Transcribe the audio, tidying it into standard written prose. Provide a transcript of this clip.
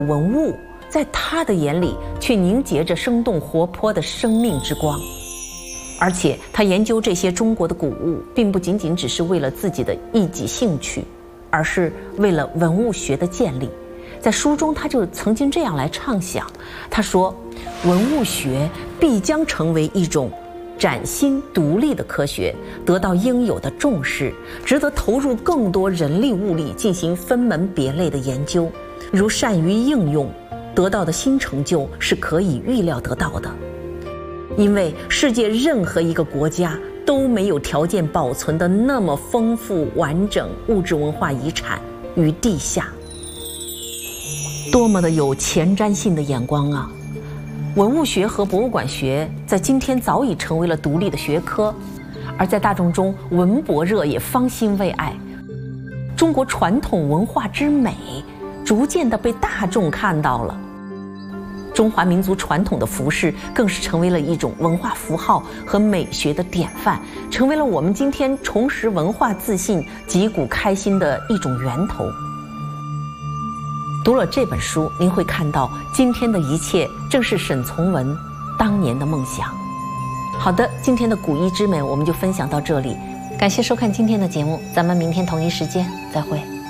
文物在他的眼里却凝结着生动活泼的生命之光。而且他研究这些中国的古物，并不仅仅只是为了自己的一己兴趣，而是为了文物学的建立。在书中，他就曾经这样来畅想，他说：“文物学必将成为一种崭新独立的科学，得到应有的重视，值得投入更多人力物力进行分门别类的研究。如善于应用，得到的新成就是可以预料得到的。因为世界任何一个国家都没有条件保存的那么丰富完整物质文化遗产于地下。”多么的有前瞻性的眼光啊！文物学和博物馆学在今天早已成为了独立的学科，而在大众中，文博热也方兴未艾。中国传统文化之美，逐渐地被大众看到了。中华民族传统的服饰更是成为了一种文化符号和美学的典范，成为了我们今天重拾文化自信、击鼓开心的一种源头。读了这本书，您会看到今天的一切正是沈从文当年的梦想。好的，今天的古医之美我们就分享到这里，感谢收看今天的节目，咱们明天同一时间再会。